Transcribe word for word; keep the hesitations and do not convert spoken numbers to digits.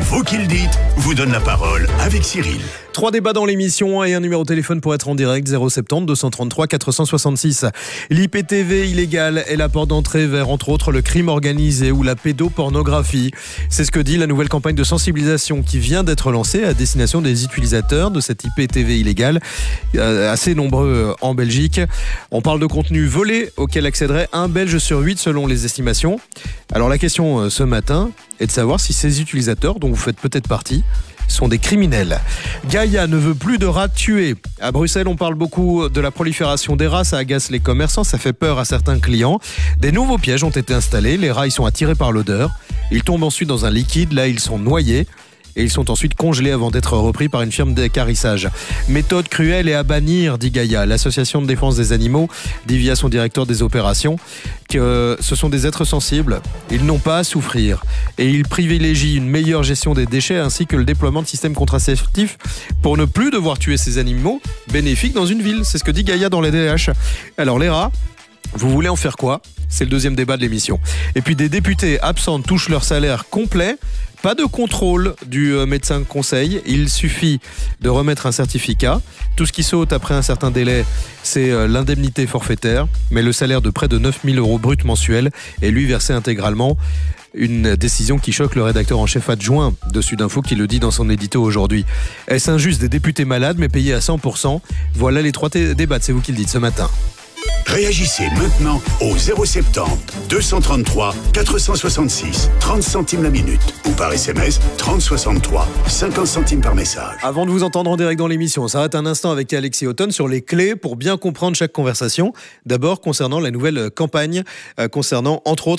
Vous qui le dites, vous donne la parole avec Cyril. Trois débats dans l'émission et un numéro de téléphone pour être en direct, zéro sept zéro deux cent trente-trois quatre cent soixante-six. L'I P T V illégale est la porte d'entrée vers, entre autres, le crime organisé ou la pédopornographie. C'est ce que dit la nouvelle campagne de sensibilisation qui vient d'être lancée à destination des utilisateurs de cette I P T V illégale, euh, assez nombreux en Belgique. On parle de contenu volé auquel accéderait un Belge sur huit selon les estimations. Alors la question euh, ce matin est de savoir si ces utilisateurs, dont vous faites peut-être partie, sont des criminels. Gaïa ne veut plus de rats tués. À Bruxelles, on parle beaucoup de la prolifération des rats. Ça agace les commerçants, ça fait peur à certains clients. Des nouveaux pièges ont été installés. Les rats, ils sont attirés par l'odeur. Ils tombent ensuite dans un liquide. Là, ils sont noyés. Et ils sont ensuite congelés avant d'être repris par une firme d'équarrissage. Méthode cruelle et à bannir, dit Gaïa. L'association de défense des animaux dit via son directeur des opérations que ce sont des êtres sensibles. Ils n'ont pas à souffrir. Et ils privilégient une meilleure gestion des déchets ainsi que le déploiement de systèmes contraceptifs pour ne plus devoir tuer ces animaux bénéfiques dans une ville. C'est ce que dit Gaïa dans les D H. Alors les rats, vous voulez en faire quoi ? C'est le deuxième débat de l'émission. Et puis des députés absents touchent leur salaire complet. Pas de contrôle du médecin conseil, il suffit de remettre un certificat. Tout ce qui saute après un certain délai, c'est l'indemnité forfaitaire, mais le salaire de près de neuf mille euros brut mensuel est lui versé intégralement. Une décision qui choque le rédacteur en chef adjoint de Sudinfo qui le dit dans son édito aujourd'hui. Est-ce injuste des députés malades mais payés à cent pour cent ? Voilà les trois t- débats, c'est vous qui le dites ce matin. Réagissez maintenant au zéro sept zéro deux cent trente-trois quatre cent soixante-six, trente centimes la minute ou par S M S trente soixante-trois, cinquante centimes par message. Avant de vous entendre en direct dans l'émission, on s'arrête un instant avec Alexis Houghton sur les clés pour bien comprendre chaque conversation. D'abord concernant la nouvelle campagne, euh, concernant entre autres